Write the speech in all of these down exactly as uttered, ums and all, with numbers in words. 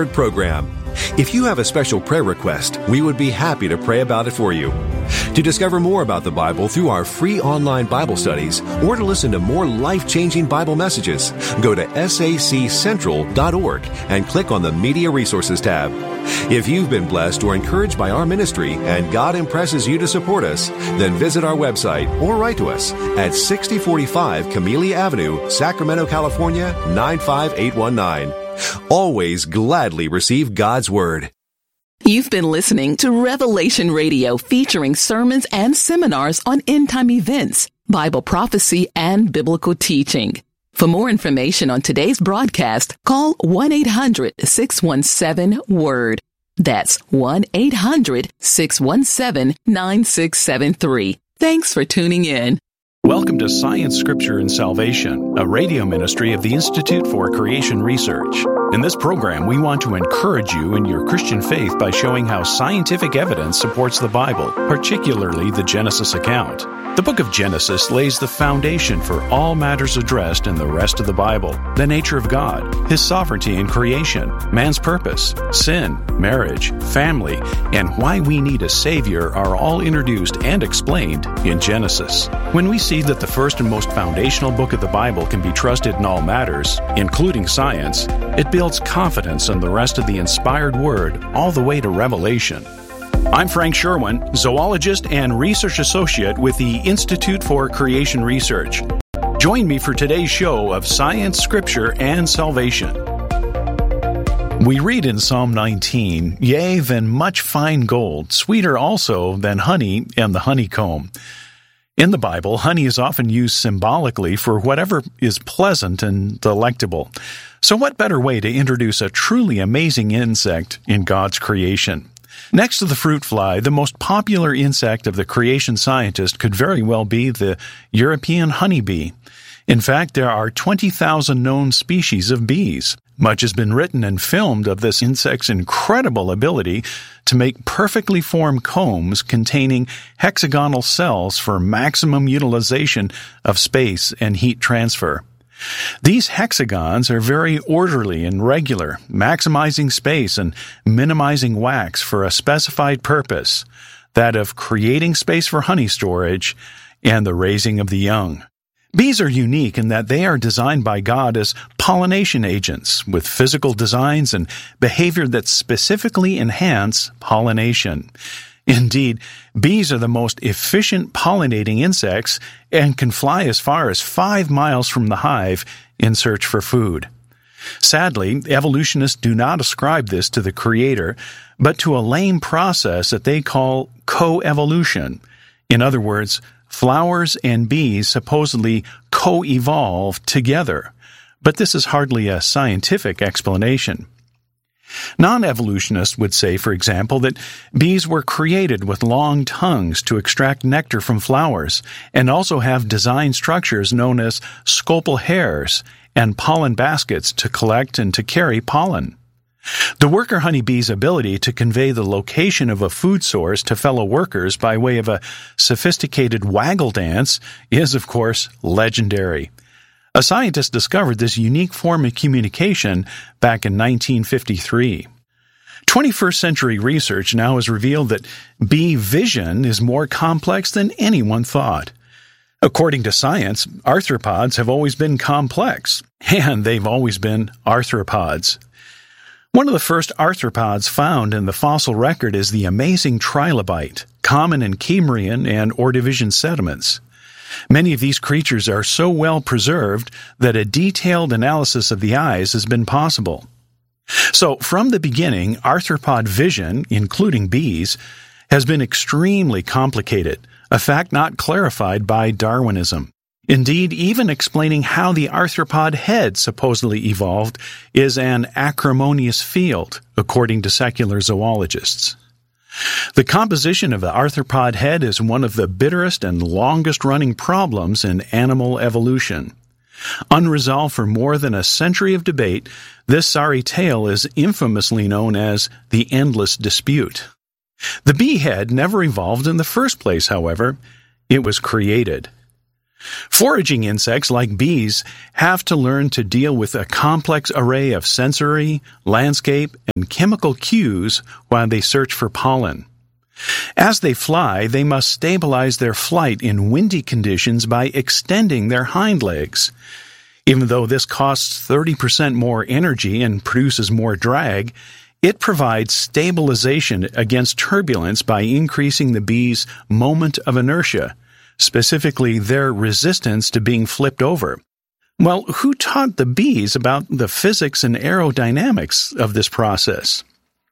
program. If you have a special prayer request, we would be happy to pray about it for you. To discover more about the Bible through our free online Bible studies or to listen to more life-changing Bible messages, go to S A C central dot org and click on the Media Resources tab. If you've been blessed or encouraged by our ministry and God impresses you to support us, then visit our website or write to us at sixty forty-five Camellia Avenue, Sacramento, California, nine five eight one nine. Always gladly receive God's Word. You've been listening to Revelation Radio, featuring sermons and seminars on end-time events, Bible prophecy, and biblical teaching. For more information on today's broadcast, call one eight hundred six one seven WORD. That's one eight hundred six one seven nine six seven three. Thanks for tuning in. Welcome to Science, Scripture, and Salvation, a radio ministry of the Institute for Creation Research. In this program, we want to encourage you in your Christian faith by showing how scientific evidence supports the Bible, particularly the Genesis account. The book of Genesis lays the foundation for all matters addressed in the rest of the Bible: the nature of God, His sovereignty in creation, man's purpose, sin, marriage, family, and why we need a Savior are all introduced and explained in Genesis. When we see that the first and most foundational book of the Bible can be trusted in all matters, including science, it builds confidence in the rest of the inspired Word all the way to Revelation. I'm Frank Sherwin, zoologist and research associate with the Institute for Creation Research. Join me for today's show of Science, Scripture, and Salvation. We read in Psalm nineteen, "Yea, than much fine gold, sweeter also than honey and the honeycomb." In the Bible, honey is often used symbolically for whatever is pleasant and delectable. So what better way to introduce a truly amazing insect in God's creation? Next to the fruit fly, the most popular insect of the creation scientist could very well be the European honeybee. In fact, there are twenty thousand known species of bees. Much has been written and filmed of this insect's incredible ability to make perfectly formed combs containing hexagonal cells for maximum utilization of space and heat transfer. These hexagons are very orderly and regular, maximizing space and minimizing wax for a specified purpose, that of creating space for honey storage and the raising of the young. Bees are unique in that they are designed by God as pollination agents with physical designs and behavior that specifically enhance pollination. Indeed, bees are the most efficient pollinating insects and can fly as far as five miles from the hive in search for food. Sadly, evolutionists do not ascribe this to the Creator, but to a lame process that they call coevolution. In other words, flowers and bees supposedly co-evolve together. But this is hardly a scientific explanation. Non-evolutionists would say, for example, that bees were created with long tongues to extract nectar from flowers and also have design structures known as scopal hairs and pollen baskets to collect and to carry pollen. The worker honeybee's ability to convey the location of a food source to fellow workers by way of a sophisticated waggle dance is, of course, legendary. A scientist discovered this unique form of communication back in nineteen fifty-three. twenty-first century research now has revealed that bee vision is more complex than anyone thought. According to science, arthropods have always been complex, and they've always been arthropods. One of the first arthropods found in the fossil record is the amazing trilobite, common in Cambrian and Ordovician sediments. Many of these creatures are so well preserved that a detailed analysis of the eyes has been possible. So, from the beginning, arthropod vision, including bees, has been extremely complicated, a fact not clarified by Darwinism. Indeed, even explaining how the arthropod head supposedly evolved is an acrimonious field, according to secular zoologists. The composition of the arthropod head is one of the bitterest and longest-running problems in animal evolution. Unresolved for more than a century of debate, this sorry tale is infamously known as the endless dispute. The bee head never evolved in the first place, however. It was created. Foraging insects like bees have to learn to deal with a complex array of sensory, landscape, and chemical cues while they search for pollen. As they fly, they must stabilize their flight in windy conditions by extending their hind legs. Even though this costs thirty percent more energy and produces more drag, it provides stabilization against turbulence by increasing the bees' moment of inertia, specifically their resistance to being flipped over. Well, who taught the bees about the physics and aerodynamics of this process?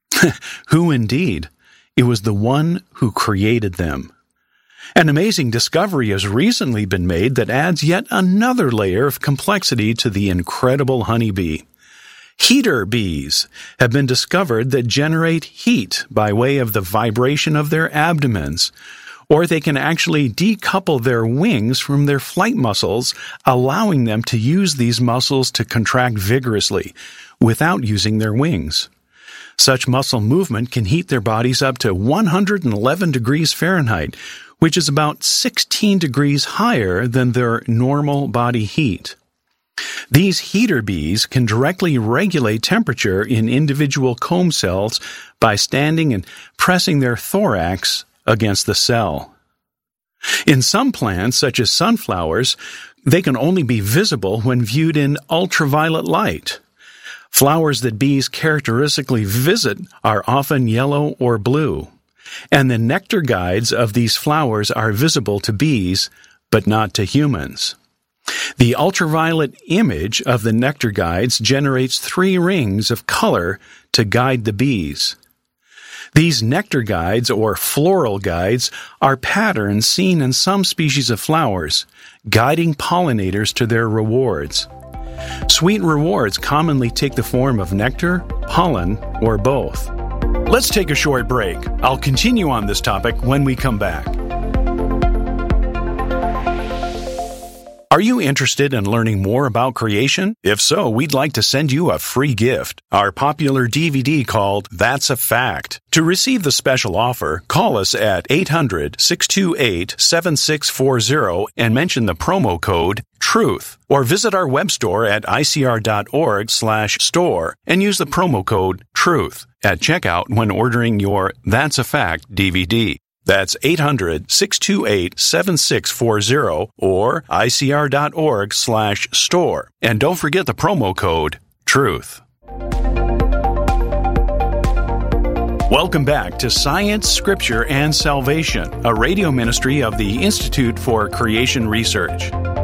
Who indeed? It was the one who created them. An amazing discovery has recently been made that adds yet another layer of complexity to the incredible honeybee. Heater bees have been discovered that generate heat by way of the vibration of their abdomens, or they can actually decouple their wings from their flight muscles, allowing them to use these muscles to contract vigorously without using their wings. Such muscle movement can heat their bodies up to one hundred eleven degrees Fahrenheit, which is about sixteen degrees higher than their normal body heat. These heater bees can directly regulate temperature in individual comb cells by standing and pressing their thorax against the cell. In some plants, such as sunflowers, they can only be visible when viewed in ultraviolet light. Flowers that bees characteristically visit are often yellow or blue, and the nectar guides of these flowers are visible to bees, but not to humans. The ultraviolet image of the nectar guides generates three rings of color to guide the bees. These nectar guides, or floral guides, are patterns seen in some species of flowers, guiding pollinators to their rewards. Sweet rewards commonly take the form of nectar, pollen, or both. Let's take a short break. I'll continue on this topic when we come back. Are you interested in learning more about creation? If so, we'd like to send you a free gift, our popular D V D called That's a Fact. To receive the special offer, call us at eight hundred, six two eight, seven six four zero and mention the promo code TRUTH, or visit our web store at icr.org slash store and use the promo code TRUTH at checkout when ordering your That's a Fact D V D. That's eight hundred, six two eight, seven six four zero or icr.org slash store. And don't forget the promo code TRUTH. Welcome back to Science, Scripture, and Salvation, a radio ministry of the Institute for Creation Research.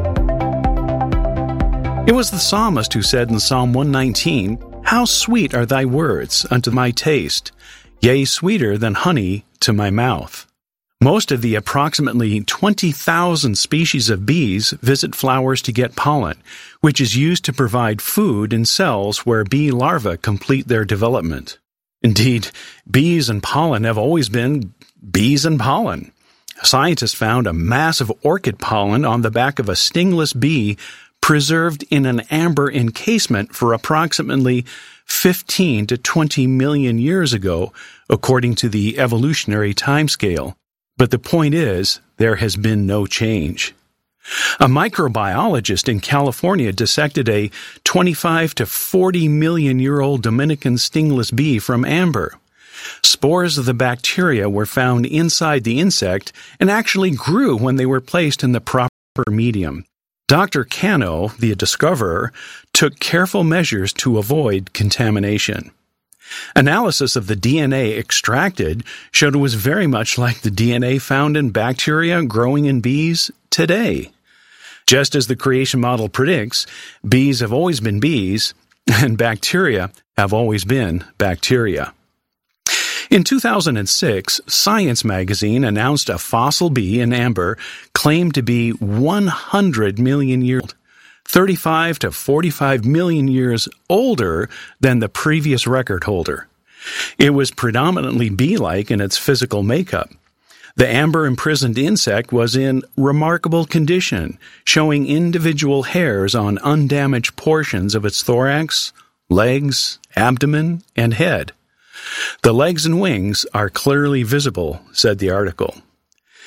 It was the psalmist who said in Psalm one nineteen, "How sweet are thy words unto my taste, yea, sweeter than honey to my mouth." Most of the approximately twenty thousand species of bees visit flowers to get pollen, which is used to provide food in cells where bee larvae complete their development. Indeed, bees and pollen have always been bees and pollen. Scientists found a massive orchid pollen on the back of a stingless bee preserved in an amber encasement for approximately fifteen to twenty million years ago, according to the evolutionary timescale. But the point is, there has been no change. A microbiologist in California dissected a twenty-five to forty million year old Dominican stingless bee from amber. Spores of the bacteria were found inside the insect and actually grew when they were placed in the proper medium. Doctor Cano, the discoverer, took careful measures to avoid contamination. Analysis of the D N A extracted showed it was very much like the D N A found in bacteria growing in bees today. Just as the creation model predicts, bees have always been bees, and bacteria have always been bacteria. In two thousand six, Science magazine announced a fossil bee in amber claimed to be one hundred million years old, thirty-five to forty-five million years older than the previous record holder. It was predominantly bee-like in its physical makeup. The amber-imprisoned insect was in remarkable condition, showing individual hairs on undamaged portions of its thorax, legs, abdomen, and head. The legs and wings are clearly visible, said the article.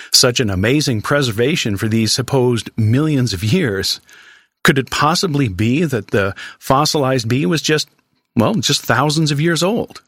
Such an amazing preservation for these supposed millions of years. Could it possibly be that the fossilized bee was just, well, just thousands of years old?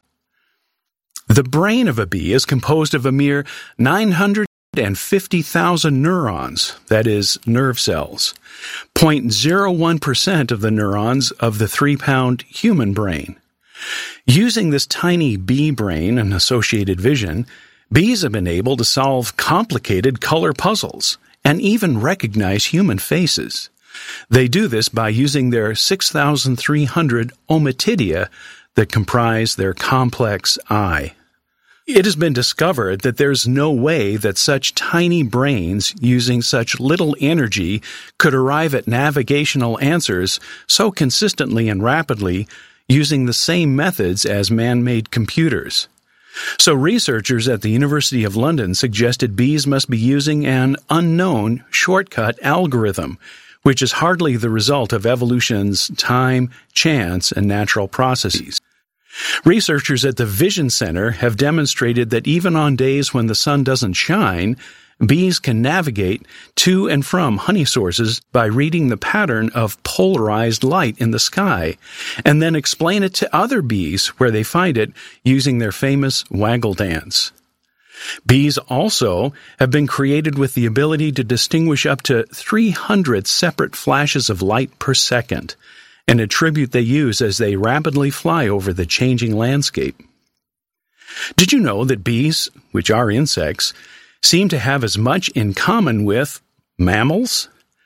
The brain of a bee is composed of a mere nine hundred fifty thousand neurons, that is, nerve cells, zero point zero one percent of the neurons of the three-pound human brain. Using this tiny bee brain and associated vision, bees have been able to solve complicated color puzzles and even recognize human faces. They do this by using their six thousand three hundred ommatidia that comprise their complex eye. It has been discovered that there's no way that such tiny brains using such little energy could arrive at navigational answers so consistently and rapidly using the same methods as man-made computers. So researchers at the University of London suggested bees must be using an unknown shortcut algorithm, which is hardly the result of evolution's time, chance, and natural processes. Researchers at the Vision Center have demonstrated that even on days when the sun doesn't shine, bees can navigate to and from honey sources by reading the pattern of polarized light in the sky, and then explain it to other bees where they find it using their famous waggle dance. Bees also have been created with the ability to distinguish up to three hundred separate flashes of light per second, an attribute they use as they rapidly fly over the changing landscape. Did you know that bees, which are insects, seem to have as much in common with mammals?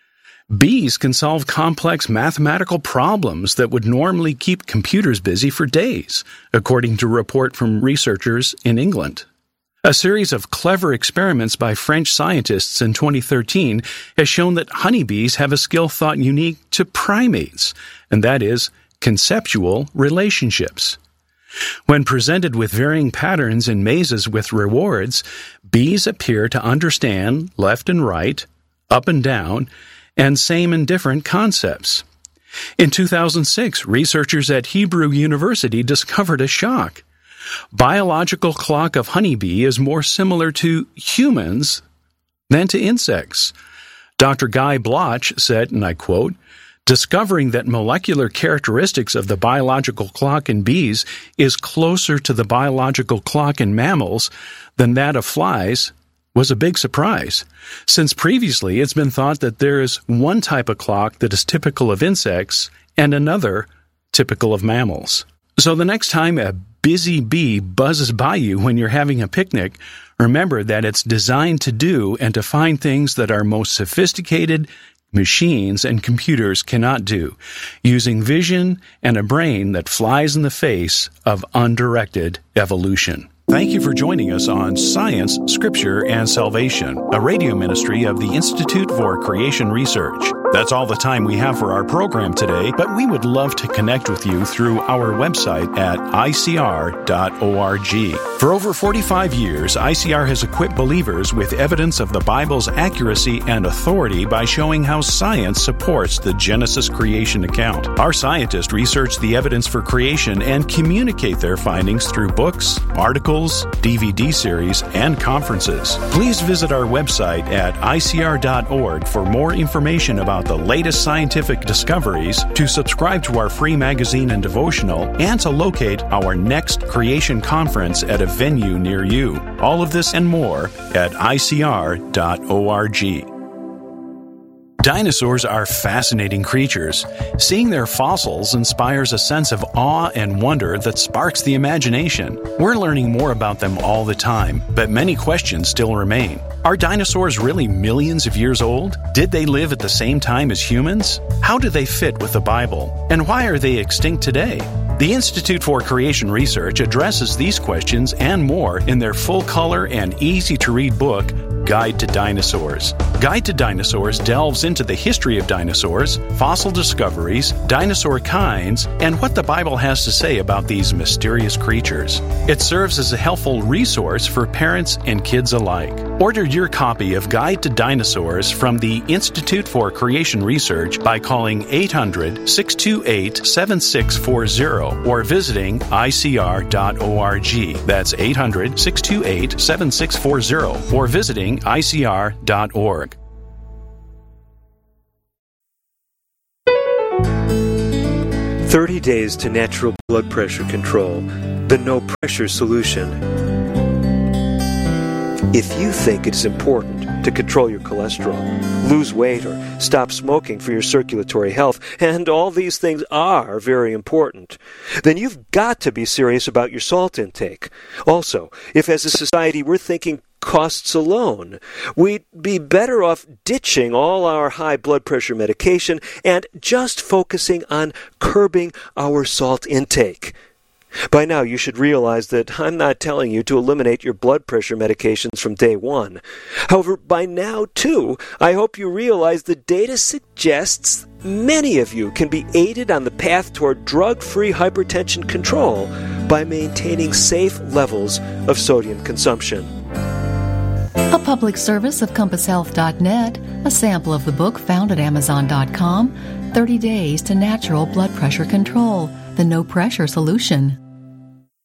Bees can solve complex mathematical problems that would normally keep computers busy for days, according to a report from researchers in England. A series of clever experiments by French scientists in twenty thirteen has shown that honeybees have a skill thought unique to primates, and that is conceptual relationships. When presented with varying patterns in mazes with rewards, bees appear to understand left and right, up and down, and same and different concepts. In two thousand six, researchers at Hebrew University discovered a shock. Biological clock of honeybee is more similar to humans than to insects. Doctor Guy Bloch said, and I quote, "Discovering that molecular characteristics of the biological clock in bees is closer to the biological clock in mammals than that of flies was a big surprise, since previously it's been thought that there is one type of clock that is typical of insects and another typical of mammals." So the next time a busy bee buzzes by you when you're having a picnic, remember that it's designed to do and to find things that our most sophisticated machines and computers cannot do, using vision and a brain that flies in the face of undirected evolution. Thank you for joining us on Science, Scripture, and Salvation, a radio ministry of the Institute for Creation Research. That's all the time we have for our program today, but we would love to connect with you through our website at I C R dot org. For over forty-five years, I C R has equipped believers with evidence of the Bible's accuracy and authority by showing how science supports the Genesis creation account. Our scientists research the evidence for creation and communicate their findings through books, articles, D V D series, and conferences. Please visit our website at I C R dot org for more information about the latest scientific discoveries, to subscribe to our free magazine and devotional, and to locate our next creation conference at a venue near you. All of this and more at I C R dot org. Dinosaurs are fascinating creatures. Seeing their fossils inspires a sense of awe and wonder that sparks the imagination. We're learning more about them all the time, but many questions still remain. Are dinosaurs really millions of years old? Did they live at the same time as humans? How do they fit with the Bible? And why are they extinct today? The Institute for Creation Research addresses these questions and more in their full-color and easy-to-read book, Guide to Dinosaurs. Guide to Dinosaurs delves into the history of dinosaurs, fossil discoveries, dinosaur kinds, and what the Bible has to say about these mysterious creatures. It serves as a helpful resource for parents and kids alike. Order your copy of Guide to Dinosaurs from the Institute for Creation Research by calling eight hundred, six two eight, seven six four zero or visiting I C R dot org. That's eight hundred, six two eight, seven six four zero or visiting I C R dot org. thirty days to natural blood pressure control. The no pressure solution. If you think it's important to control your cholesterol, lose weight, or stop smoking for your circulatory health, and all these things are very important, then you've got to be serious about your salt intake. Also, if as a society we're thinking costs alone, we'd be better off ditching all our high blood pressure medication and just focusing on curbing our salt intake. By now, you should realize that I'm not telling you to eliminate your blood pressure medications from day one. However, by now, too, I hope you realize the data suggests many of you can be aided on the path toward drug-free hypertension control by maintaining safe levels of sodium consumption. A public service of compass health dot net, a sample of the book found at amazon dot com, thirty days to Natural Blood Pressure Control, the No Pressure Solution.